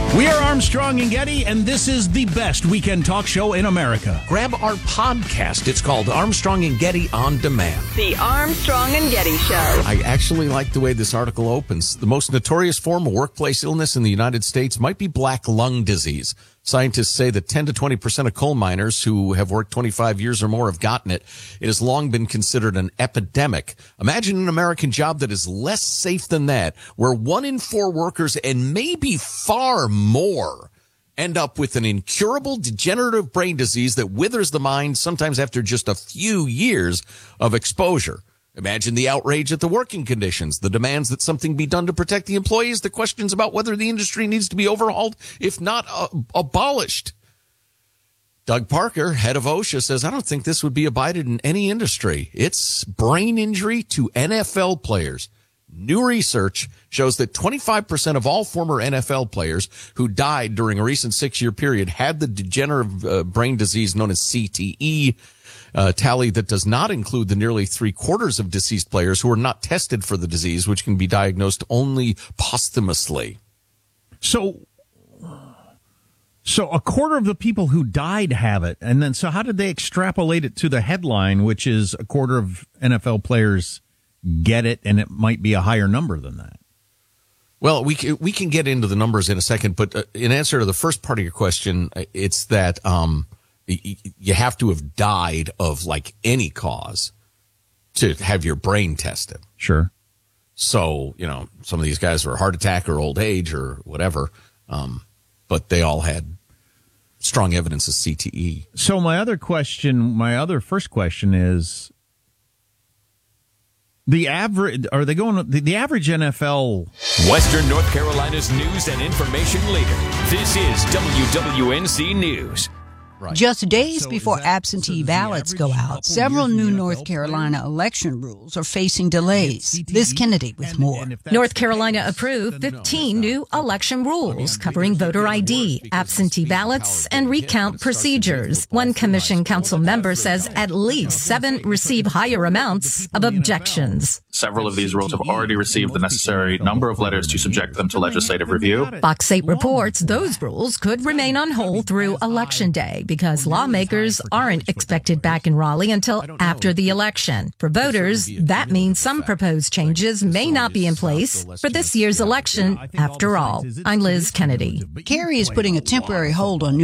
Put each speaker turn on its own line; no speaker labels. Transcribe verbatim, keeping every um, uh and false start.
We are Armstrong and Getty, and this is the best weekend talk show in America.
Grab our podcast. It's called Armstrong and Getty On Demand.
The Armstrong and Getty Show.
I actually like the way this article opens. The most notorious form of workplace illness in the United States might be black lung disease. Scientists say that ten to twenty percent of coal miners who have worked twenty-five years or more have gotten it. It has long been considered an epidemic. Imagine an American job that is less safe than that, where one in four workers and maybe far more end up with an incurable degenerative brain disease that withers the mind, sometimes after just a few years of exposure. Imagine the outrage at the working conditions, the demands that something be done to protect the employees, the questions about whether the industry needs to be overhauled, if not uh, abolished. Doug Parker, head of OSHA, says, I don't think this would be abided in any industry. It's brain injury to N F L players. New research shows that twenty-five percent of all former N F L players who died during a recent six-year period had the degenerative uh, brain disease known as C T E. A tally that does not include the nearly three quarters of deceased players who are not tested for the disease, which can be diagnosed only posthumously.
So, so a quarter of the people who died have it. And then, so how did they extrapolate it to the headline, which is a quarter of N F L players get it, and it might be a higher number than that?
Well, we can, we can get into the numbers in a second, but uh, in answer to the first part of your question, it's that, um, you have to have died of like any cause to have your brain tested.
Sure.
So, you know, some of these guys were heart attack or old age or whatever. Um, but they all had strong evidence of C T E.
So my other question, my other first question is the average, are they going, the, the average N F L.
Western North Carolina's news and information leader. This is W W N C News.
Right. Just days so before that, absentee so ballots go out, several new North Carolina election rules are facing delays. Liz Kennedy with
and,
more.
And North Carolina approved fifteen new election rules covering voter I D, absentee ballots, and recount procedures. One commission council member says at least seven receive higher amounts of objections.
Several of these rules have already received the necessary number of letters to subject them to legislative review.
Fox eight reports those rules could remain on hold through Election Day, because lawmakers aren't expected back in Raleigh until after the election. For voters, that means some proposed changes may not be in place for this year's election after all. I'm Liz Kennedy.
Kerry is putting a temporary hold on